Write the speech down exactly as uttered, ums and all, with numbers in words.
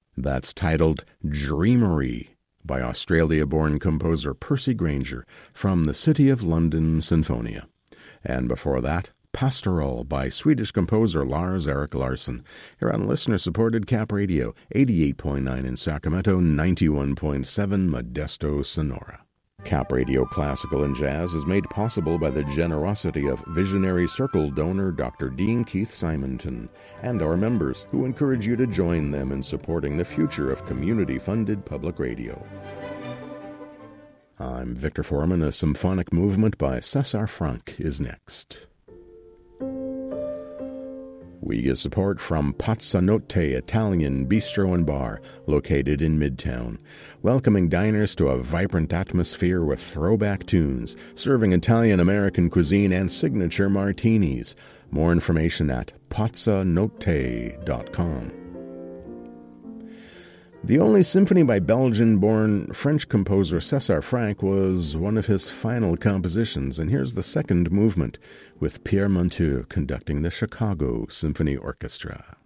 That's titled Dreamery by Australia-born composer Percy Grainger from the City of London Sinfonia. And before that, Pastoral by Swedish composer Lars Erik Larsson, here on listener-supported Cap Radio, eighty-eight point nine in Sacramento, ninety-one point seven Modesto, Sonora. Cap Radio Classical and Jazz is made possible by the generosity of Visionary Circle donor Doctor Dean Keith Simonton and our members, who encourage you to join them in supporting the future of community-funded public radio. I'm Victor Foreman. A symphonic movement by César Franck is next. We get support from Pazzanotte Italian Bistro and Bar, located in Midtown, welcoming diners to a vibrant atmosphere with throwback tunes, serving Italian-American cuisine and signature martinis. More information at pazzanotte dot com. The only symphony by Belgian-born French composer César Franck was one of his final compositions, and here's the second movement, with Pierre Monteux conducting the Chicago Symphony Orchestra.